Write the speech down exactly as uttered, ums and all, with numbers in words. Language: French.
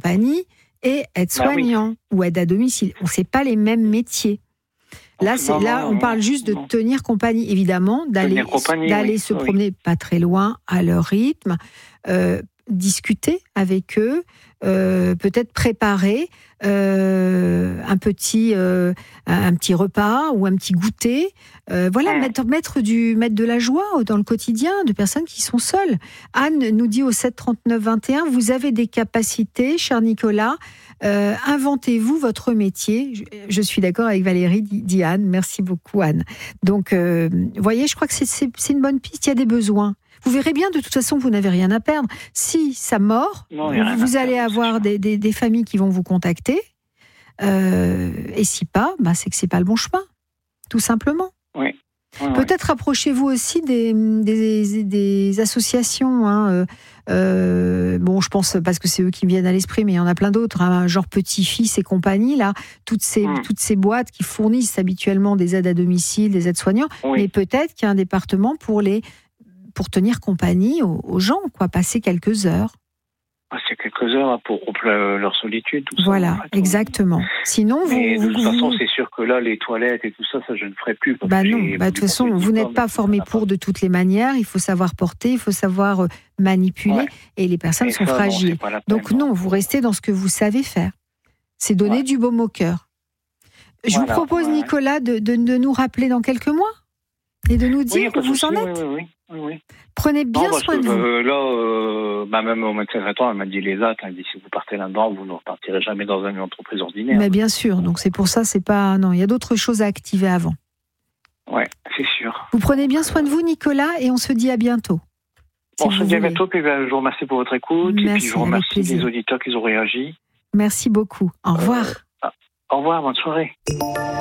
compagnie et aide-soignant bah oui. ou aide à domicile. On sait pas les mêmes métiers. Là, c'est, non, là, non, on parle juste de non. tenir compagnie, évidemment, d'aller, compagnie, d'aller oui. se oui. promener pas très loin à leur rythme, euh, discuter avec eux, euh, peut-être préparer euh, un petit, euh, un petit repas ou un petit goûter. Euh, voilà, mmh. mettre, mettre du, mettre de la joie dans le quotidien de personnes qui sont seules. Anne nous dit au sept trente-neuf vingt et un, vous avez des capacités, cher Nicolas. Euh, inventez-vous votre métier. Je, je suis d'accord avec Valérie, dit, dit Anne. Merci beaucoup, Anne. Donc, euh, vous voyez, je crois que c'est, c'est, c'est une bonne piste. Il y a des besoins. Vous verrez bien, de toute façon, vous n'avez rien à perdre. Si ça mord, non, vous, vous allez perdre, avoir des, des, des familles qui vont vous contacter. Euh, et si pas, bah, c'est que c'est pas le bon chemin, tout simplement. Oui. Oui, Peut-être oui. rapprochez-vous aussi des, des, des associations. Hein, euh, euh, bon, je pense parce que c'est eux qui me viennent à l'esprit, mais il y en a plein d'autres, hein, genre Petit-Fils et compagnie, là, toutes ces, mmh. toutes ces boîtes qui fournissent habituellement des aides à domicile, des aides-soignants, oui. mais peut-être qu'il y a un département pour, les, pour tenir compagnie aux, aux gens, quoi, passer quelques heures. C'est quelques heures pour rompre leur solitude, tout ça. Voilà, en fait, exactement. Sinon, vous... Mais de vous, toute vous, façon, vous... c'est sûr que là, les toilettes et tout ça, ça, je ne ferai plus. Bah non, bah, de toute façon, vous n'êtes pas formé pour de toutes les manières. Il faut savoir porter, il faut savoir euh, manipuler. Ouais. Et les personnes et sont ça, fragiles. Non, Donc non, vous restez dans ce que vous savez faire. C'est donner ouais. du baume au cœur. Je voilà, vous propose, ouais. Nicolas, de, de, de nous rappeler dans quelques mois et de nous dire oui, où vous souci, en êtes. Oui, oui, oui, oui. Prenez bien non, soin de vous. Euh, là, euh, bah, même au médecin traitant, elle m'a dit les actes, elle m'a dit si vous partez là-dedans, vous ne repartirez jamais dans une entreprise ordinaire. Mais bien sûr, donc c'est pour ça, c'est pas... Non, il y a d'autres choses à activer avant. Oui, c'est sûr. Vous prenez bien soin de vous, Nicolas, et on se dit à bientôt. Si on se dit à bientôt, puis ben, je vous remercie pour votre écoute, Merci, et puis je vous remercie les auditeurs qui ont réagi. Merci beaucoup. Au revoir. Euh, au revoir, bonne soirée.